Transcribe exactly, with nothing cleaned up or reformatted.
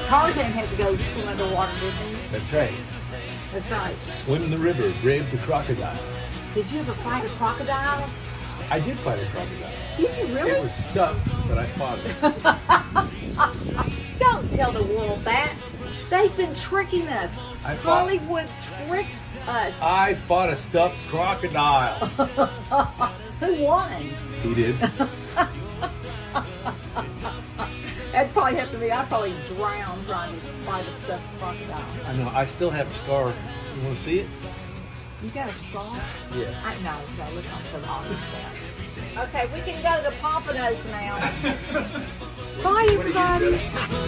Tarzan had to go swim underwater, didn't he? That's right. That's right. Swim in the river, brave the crocodile. Did you ever fight a crocodile? I did fight a crocodile. Did you really? It was stuffed, but I fought it. Don't tell the world that. They've been tricking us. I fought- Hollywood tricked us. I fought a stuffed crocodile. Who won? He did. That'd probably have to be, I'd probably drown trying to fight a stuffed crocodile. I know. I still have a scar. You want to see it? You got a scar? Yeah. I know, no, let's not put on that. Okay, we can go to Pompanos now. Bye, everybody.